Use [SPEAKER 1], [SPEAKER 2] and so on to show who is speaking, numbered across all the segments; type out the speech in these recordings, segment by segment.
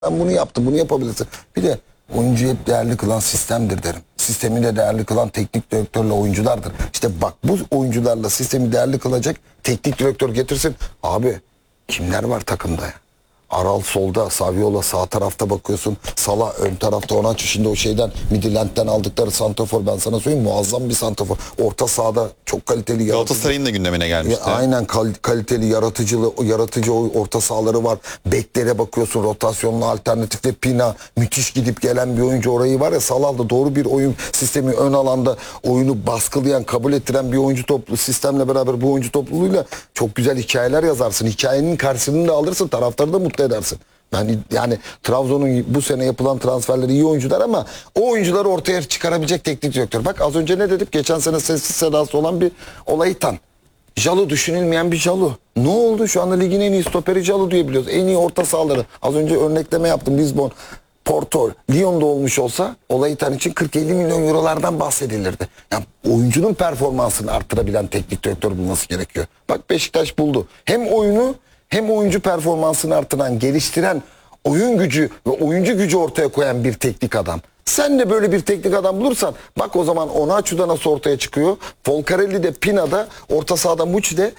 [SPEAKER 1] Ben bunu yaptım, bunu yapabilirsin. Bir de oyuncuyu hep değerli kılan sistemdir derim. Sistemi de değerli kılan teknik direktörle oyunculardır. İşte bak bu oyuncularla sistemi değerli kılacak teknik direktör getirsin. Abi kimler var takımda ya? Aral solda, Saviola sağ tarafta bakıyorsun. Salah ön tarafta, Onaçu şimdi o şeyden Midtjylland'den aldıkları santrafor, ben sana söyleyeyim, muazzam bir santrafor. Orta sahada çok kaliteli,
[SPEAKER 2] Galatasaray'ın da gündemine gelmişti.
[SPEAKER 1] aynen kaliteli, yaratıcı orta sahaları var. Beklere bakıyorsun, rotasyonlu alternatifle Pina, müthiş gidip gelen bir oyuncu, orayı var ya, Salah'da doğru bir oyun sistemi, ön alanda oyunu baskılayan, kabul ettiren bir oyuncu toplu sistemle beraber bu oyuncu topluluğuyla çok güzel hikayeler yazarsın. Hikayenin karşılığını da alırsın, taraftarı da mutlu edersin. Yani Trabzon'un bu sene yapılan transferleri iyi oyuncular ama o oyuncuları ortaya çıkarabilecek teknik direktör. Bak az önce ne dedik? Geçen sene sessiz sedası olan bir Olaytan. Jalu, düşünülmeyen bir Jalu. Ne oldu? Şu anda ligin en iyi stoperi Jalu diyebiliyoruz. En iyi orta sahaları. Az önce örnekleme yaptım. Lisbon, Porto, Lyon'da olmuş olsa Olaytan için 40-50 milyon eurolardan bahsedilirdi. Yani oyuncunun performansını arttırabilen teknik direktör bulması gerekiyor. Bak Beşiktaş buldu. Hem oyunu hem oyuncu performansını artıran, geliştiren, oyun gücü ve oyuncu gücü ortaya koyan bir teknik adam. Sen de böyle bir teknik adam bulursan, bak o zaman Onaçu'da nasıl ortaya çıkıyor? Folcarelli'de, Pina'da, orta sahada Muçi'de,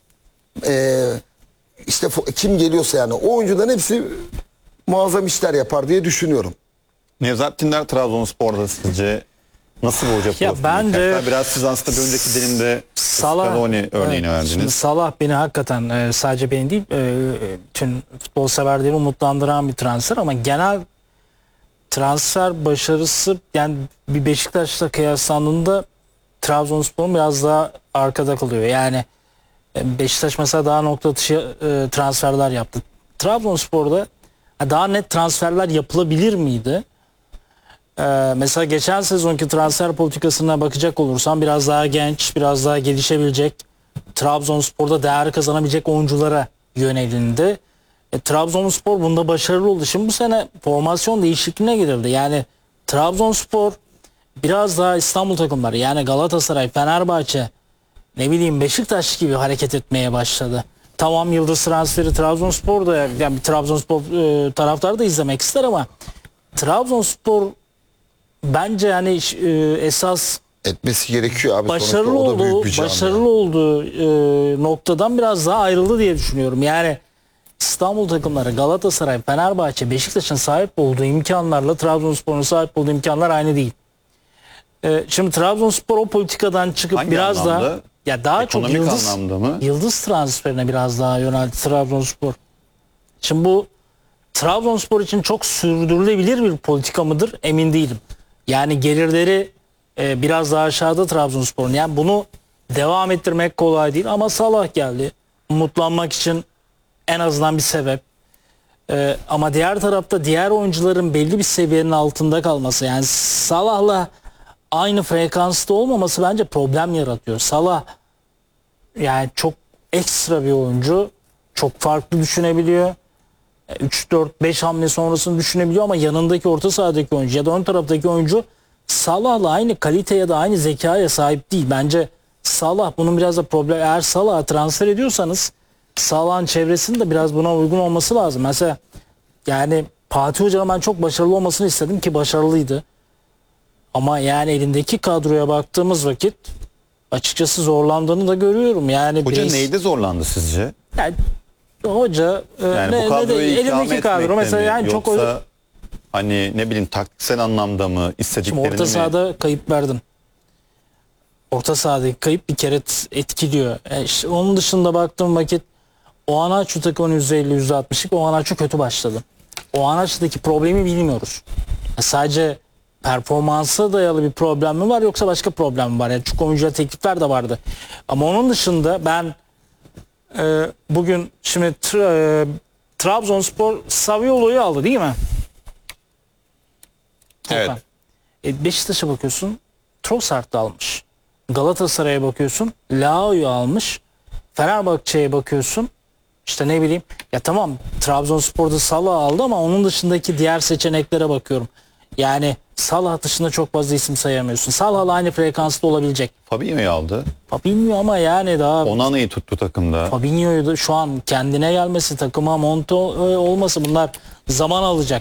[SPEAKER 1] işte kim geliyorsa yani o oyuncuların hepsi muazzam işler yapar diye düşünüyorum.
[SPEAKER 2] Nevzat Dindar Trabzonspor'da sizce nasıl bir hoca profili?
[SPEAKER 3] Bence
[SPEAKER 2] biraz siz aslında bir önceki dilimde Scaloni örneğini verdiniz.
[SPEAKER 3] Şimdi Salah beni hakikaten sadece beni değil tüm futbol severleri umutlandıran bir transfer ama genel transfer başarısı, yani bir Beşiktaş'la kıyaslandığında Trabzonspor'un biraz daha arkada kalıyor. Yani Beşiktaş mesela daha nokta atışı transferler yaptı. Trabzonspor'da daha net transferler yapılabilir miydi? Mesela geçen sezonki transfer politikasına bakacak olursam biraz daha genç, biraz daha gelişebilecek, Trabzonspor'da değer kazanabilecek oyunculara yönelindi. Trabzonspor bunda başarılı oldu. Şimdi bu sene formasyon değişikliğine gidildi. Yani Trabzonspor biraz daha İstanbul takımları, yani Galatasaray, Fenerbahçe, ne bileyim Beşiktaş gibi hareket etmeye başladı. Tamam, yıldız transferi Trabzonspor'da, yani bir Trabzonspor taraftarı da izlemek ister ama Trabzonspor bence yani esas
[SPEAKER 1] Etmesi gerekiyor abi.
[SPEAKER 3] başarılı olduğu noktadan biraz daha ayrıldı diye düşünüyorum. Yani İstanbul takımları, Galatasaray, Fenerbahçe, Beşiktaş'ın sahip olduğu imkanlarla Trabzonspor'un sahip olduğu imkanlar aynı değil. Şimdi Trabzonspor o politikadan çıkıp
[SPEAKER 2] Hangi
[SPEAKER 3] biraz
[SPEAKER 2] anlamda?
[SPEAKER 3] daha, ya daha çok
[SPEAKER 2] Ekonomik anlamda mı?
[SPEAKER 3] yıldız transferine biraz daha yöneldi Trabzonspor. Şimdi bu Trabzonspor için çok sürdürülebilir bir politika mıdır emin değilim. Yani gelirleri biraz daha aşağıda Trabzonspor'un. Yani bunu devam ettirmek kolay değil ama Salah geldi. Umutlanmak için en azından bir sebep. Ama diğer tarafta diğer oyuncuların belli bir seviyenin altında kalması, yani Salah'la aynı frekansta olmaması bence problem yaratıyor. Salah yani çok ekstra bir oyuncu. Çok farklı düşünebiliyor. 3-4-5 hamle sonrasını düşünebiliyor ama yanındaki orta sahadaki oyuncu ya da ön taraftaki oyuncu Salah'la aynı kalite ya da aynı zekaya sahip değil. Bence Salah bunun biraz da problem. Eğer Salah'ı transfer ediyorsanız Salah'ın çevresinin de biraz buna uygun olması lazım. Mesela yani Fatih Hoca'nın ben çok başarılı olmasını istedim ki başarılıydı. Ama yani elindeki kadroya baktığımız vakit açıkçası zorlandığını da görüyorum. Yani
[SPEAKER 2] Hoca neyde zorlandı sizce?
[SPEAKER 3] Yani hoca
[SPEAKER 2] Yani bu kadroyu
[SPEAKER 3] elindeki kadro mesela, yani
[SPEAKER 2] yoksa
[SPEAKER 3] çok
[SPEAKER 2] hani ne bileyim taktiksel anlamda mı, istediklerini
[SPEAKER 3] orta
[SPEAKER 2] mi?
[SPEAKER 3] sahada kayıp verdin. Orta sahadaki kayıp bir kere etkiliyor. İşte onun dışında baktığım vakit Onaçu takımın %50-%60'lık, Onaçu kötü başladı. Onaçu'daki problemi bilmiyoruz. Sadece performansa dayalı bir problem mi var yoksa başka problem mi var? Yani çok oyuncuya teklifler de vardı. Ama onun dışında ben bugün şimdi Trabzonspor Saviolo'yu aldı değil mi?
[SPEAKER 2] Evet.
[SPEAKER 3] Beşiktaş'a bakıyorsun, Trossard'ı almış. Galatasaray'a bakıyorsun, Leao'yu almış. Fenerbahçe'ye bakıyorsun, işte ne bileyim, ya tamam Trabzonspor'da Salah aldı ama onun dışındaki diğer seçeneklere bakıyorum. Yani Salah dışında çok fazla isim sayamıyorsun. Salah'la aynı frekansta olabilecek.
[SPEAKER 2] Fabinho'yu aldı.
[SPEAKER 3] Fabinho ama yani daha
[SPEAKER 2] Onana'yı tuttu takımda.
[SPEAKER 3] Fabinho'yu da şu an kendine gelmesi, takıma monte olması bunlar zaman alacak.